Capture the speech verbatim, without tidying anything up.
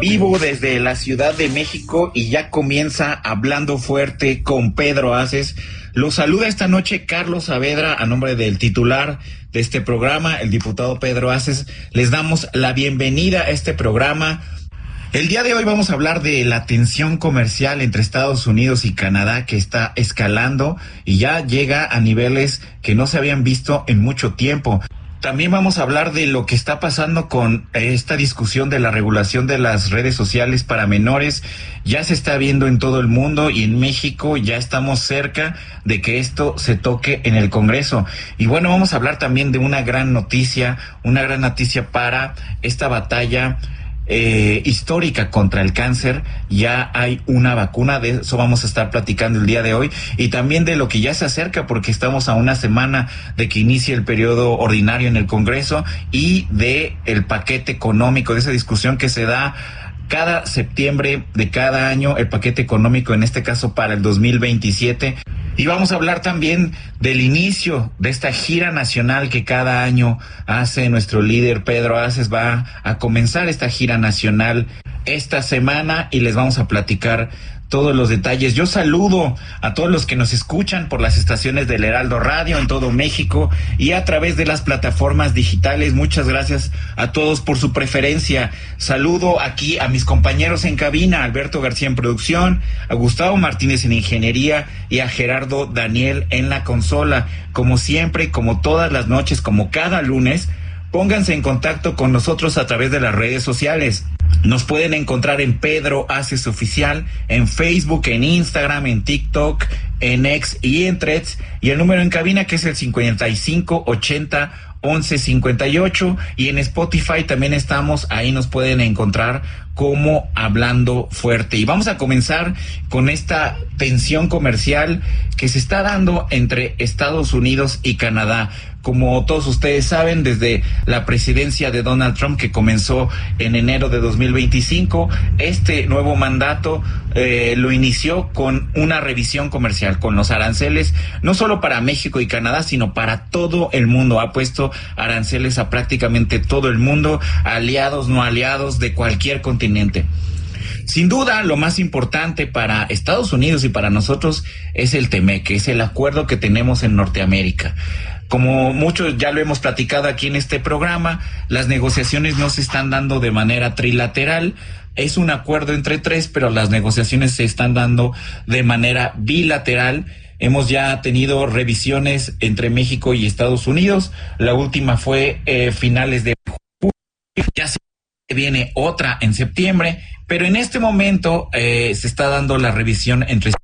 vivo desde la Ciudad de México y ya comienza Hablando Fuerte con Pedro Aces. Los saluda esta noche Carlos Saavedra a nombre del titular de este programa, el diputado Pedro Aces. Les damos la bienvenida a este programa. El día de hoy vamos a hablar de la tensión comercial entre Estados Unidos y Canadá que está escalando y ya llega a niveles que no se habían visto en mucho tiempo. También vamos a hablar de lo que está pasando con esta discusión de la regulación de las redes sociales para menores. Ya se está viendo en todo el mundo y en México ya estamos cerca de que esto se toque en el Congreso. Y bueno, vamos a hablar también de una gran noticia, una gran noticia para esta batalla Eh, histórica contra el cáncer. Ya hay una vacuna, de eso vamos a estar platicando el día de hoy, y también de lo que ya se acerca porque estamos a una semana de que inicie el periodo ordinario en el Congreso y de el paquete económico, de esa discusión que se da cada septiembre de cada año, el paquete económico en este caso para el dos mil veintisiete. Y vamos a hablar también del inicio de esta gira nacional que cada año hace nuestro líder Pedro Aces. Va a comenzar esta gira nacional esta semana y les vamos a platicar todos los detalles. Yo saludo a todos los que nos escuchan por las estaciones del Heraldo Radio en todo México y a través de las plataformas digitales. Muchas gracias a todos por su preferencia. Saludo aquí a mis compañeros en cabina, a Alberto García en producción, a Gustavo Martínez en ingeniería y a Gerardo Daniel en la consola. Como siempre, como todas las noches, como cada lunes, pónganse en contacto con nosotros a través de las redes sociales. Nos pueden encontrar en Pedro Aces Oficial, en Facebook, en Instagram, en TikTok, en X y en Threads. Y el número en cabina que es el cincuenta y cinco ochenta once cincuenta y ocho. Y en Spotify también estamos, ahí nos pueden encontrar como Hablando Fuerte. Y vamos a comenzar con esta tensión comercial que se está dando entre Estados Unidos y Canadá. Como todos ustedes saben, desde la presidencia de Donald Trump, que comenzó en enero de dos mil veinticinco, este nuevo mandato eh, lo inició con una revisión comercial, con los aranceles, no solo para México y Canadá, sino para todo el mundo. Ha puesto aranceles a prácticamente todo el mundo, aliados, no aliados, de cualquier continente. Sin duda, lo más importante para Estados Unidos y para nosotros es el TEMEC, que es el acuerdo que tenemos en Norteamérica. Como muchos ya lo hemos platicado aquí en este programa, las negociaciones no se están dando de manera trilateral. Es un acuerdo entre tres, pero las negociaciones se están dando de manera bilateral. Hemos ya tenido revisiones entre México y Estados Unidos. La última fue eh, finales de julio. Ya se viene otra en septiembre, pero en este momento eh, se está dando la revisión entre